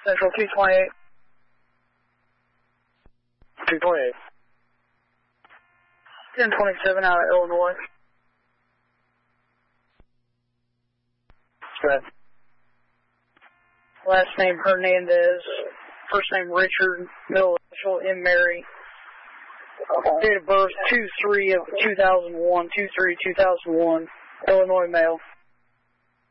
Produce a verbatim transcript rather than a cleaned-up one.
Central two twenty-eight. two twenty-eight. ten twenty-seven out of Illinois. Go ahead. Last name Hernandez. First name Richard. Middle initial M. Mary. Okay. Date of birth two three of two thousand one. two three two thousand one. Illinois male.